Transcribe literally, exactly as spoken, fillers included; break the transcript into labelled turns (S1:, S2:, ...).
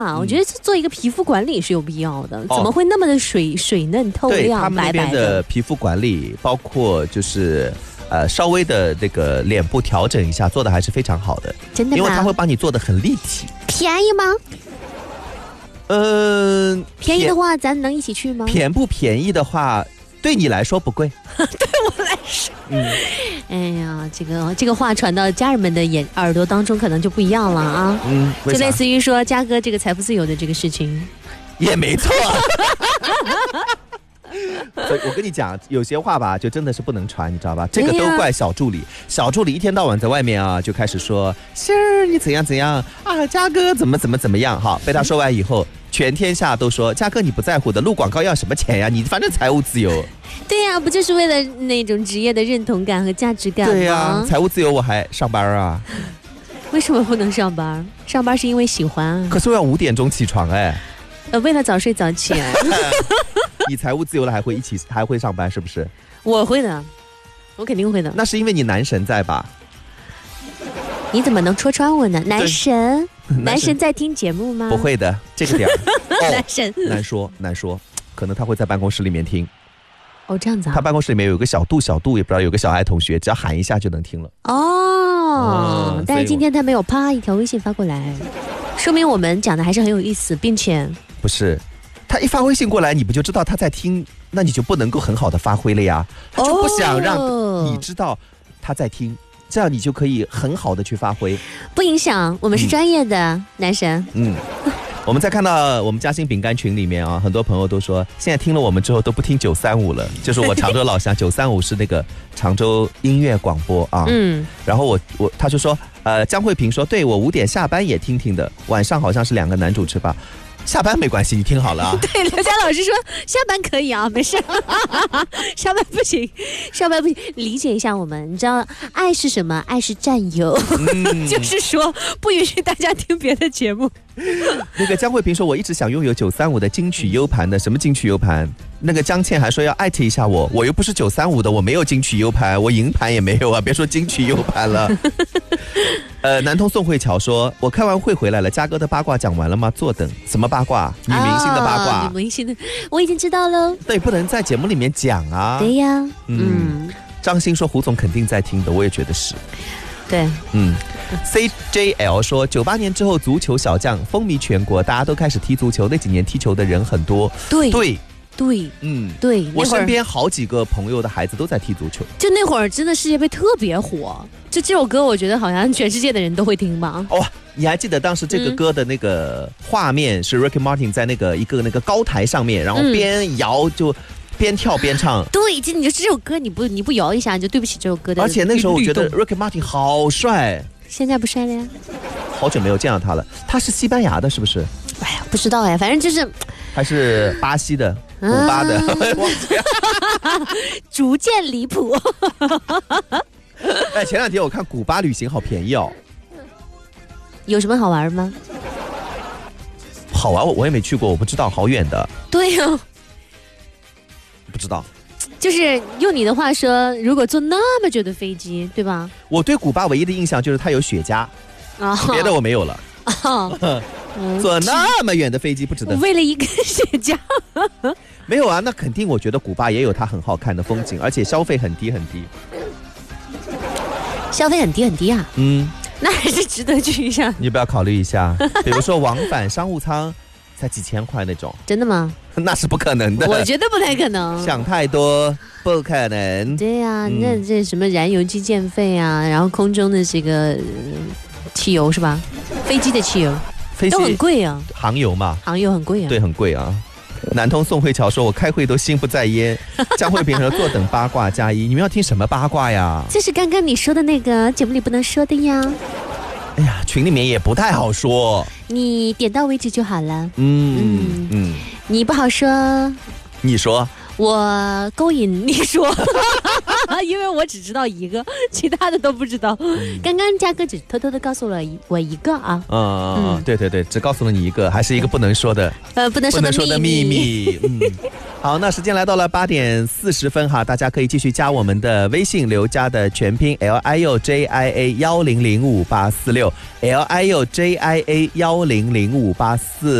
S1: 啊，我觉得做一个皮肤管理是有必要的，怎么会那么的水水嫩透亮、
S2: 对他们那
S1: 白白
S2: 边的皮肤管理，包括就是呃稍微的那个脸部调整一下，做的还是非常好的。
S1: 真的吗？
S2: 因为它会帮你做的很立体。
S1: 便宜吗？
S2: 嗯、呃，
S1: 便宜的话，咱能一起去吗？
S2: 便不便宜的话，对你来说不贵，
S1: 对我来说，嗯，哎呀，这个这个话传到家人们的眼耳朵当中，可能就不一样了啊。嗯，就类似于说嘉哥这个财富自由的这个事情，
S2: 也没错。所以我跟你讲，有些话吧，就真的是不能传，你知道吧？这个都怪小助理，小助理一天到晚在外面啊，就开始说心儿你怎样怎样啊，嘉哥怎么怎么怎么样。好，被他说完以后，全天下都说嘉哥你不在乎的，录广告要什么钱呀？你反正财务自由。
S1: 对呀、啊，不就是为了那种职业的认同感和价值感吗？
S2: 对呀、啊，财务自由我还上班啊。
S1: 为什么不能上班？上班是因为喜欢啊。
S2: 可是我要五点钟起床哎。
S1: 呃，为了早睡早起。
S2: 你财务自由了还会一起还会上班是不是？
S1: 我会的，我肯定会的。
S2: 那是因为你男神在吧？
S1: 你怎么能戳穿我呢？男神，男神在听节目吗？
S2: 不会的，这个点儿、
S1: 哦、男神
S2: 难说难说，可能他会在办公室里面听。
S1: 哦，这样子啊。
S2: 他办公室里面有个小度小度，也不知道有个小爱同学，只要喊一下就能听了。
S1: 哦，嗯、但是今天他没有啪一条微信发过来，说明我们讲的还是很有意思，并且
S2: 不是。他一发微信过来，你不就知道他在听，那你就不能够很好的发挥了呀。他就不想让你知道他在听，这样你就可以很好的去发挥。
S1: 不影响，我们是专业的、嗯、男神。
S2: 嗯，我们再看到我们嘉兴饼干群里面啊，很多朋友都说，现在听了我们之后都不听九三五了，就是我常州老乡，九三五是那个常州音乐广播啊。嗯，然后我我他就说，呃，江慧萍说，对我五点下班也听听的，晚上好像是两个男主持吧。下班没关系，你听好了啊。
S1: 对，刘佳老师说下班可以啊，没事。下班不行，下班不行，理解一下我们。你知道爱是什么？爱是占有，嗯、就是说不允许大家听别的节目。
S2: 那个江慧萍说，我一直想拥有九三五的金曲 U 盘的，什么金曲 U 盘？那个江倩还说要艾特一下我，我又不是九三五的，我没有金曲 U 盘，我银盘也没有啊，别说金曲 U 盘了。呃，南通宋慧乔说，我开完会回来了，嘉哥的八卦讲完了吗？坐等。什么八卦？女明星的八卦。
S1: 女明星的，我已经知道了。
S2: 对，不能在节目里面讲啊。
S1: 对呀，
S2: 嗯。张欣说，胡总肯定在听的，我也觉得是。
S1: 对，
S2: 嗯 ，C J L 说，九八年之后足球小将风靡全国，大家都开始踢足球，那几年踢球的人很多。
S1: 对
S2: 对
S1: 对，嗯，对，
S2: 我身边好几个朋友的孩子都在踢足球。
S1: 就那会儿真的世界杯特别火，就这首歌，我觉得好像全世界的人都会听吧。
S2: 哦，你还记得当时这个歌的那个画面是 Ricky Martin 在那个一个那个高台上面，然后边摇就。边跳边唱，
S1: 对，就你就这首歌，你不你不摇一下，你就对不起这首歌的。
S2: 而且那时候我觉得 Ricky Martin 好帅，
S1: 现在不帅了呀。
S2: 好久没有见到他了，他是西班牙的，是不是？
S1: 哎呀，不知道哎，反正就是
S2: 还是巴西的、古巴的，忘记了。
S1: 逐渐离谱。
S2: 哎，前两天我看古巴旅行好便宜哦。
S1: 有什么好玩吗？
S2: 好玩，我我也没去过，我不知道，好远的。
S1: 对呀、哦。
S2: 不知道，
S1: 就是用你的话说，如果坐那么久的飞机，对吧？
S2: 我对古巴唯一的印象就是它有雪茄，哦、别的我没有了。哦、坐那么远的飞机不值得。
S1: 为了一根雪茄，
S2: 没有啊？那肯定，我觉得古巴也有它很好看的风景，而且消费很低很低。
S1: 消费很低很低啊？
S2: 嗯，
S1: 那还是值得去一下。
S2: 你不要考虑一下，比如说往返商务舱。才几千块那种，
S1: 真的吗？
S2: 那是不可能的，
S1: 我觉得不太可能。
S2: 想太多，不可能。
S1: 对呀、啊嗯，那这什么燃油机建费啊，然后空中的这个、呃、汽油是吧？飞机的汽油，飞机都很贵啊。
S2: 航油嘛，
S1: 航油很贵啊。
S2: 对，很贵啊。南通宋慧乔说：“我开会都心不在焉。”江慧萍说：“坐等八卦加一。”你们要听什么八卦呀？
S1: 这是刚刚你说的那个节目里不能说的呀。
S2: 哎呀，群里面也不太好说，
S1: 你点到为止就好了。
S2: 嗯嗯，
S1: 你不好说。
S2: 你说，
S1: 我勾引你说，因为我只知道一个，其他的都不知道。嗯、刚刚嘉哥只偷偷的告诉了我一个啊。
S2: 嗯嗯，对对对，只告诉了你一个，还是一个不能说的，
S1: 呃，不能说的秘密。不能说的秘密。
S2: 嗯，好，那时间来到了八点四十分哈，大家可以继续加我们的微信，刘家的全拼 L I U J I A 幺零零五八四六 L I U J I A 幺零零五八四。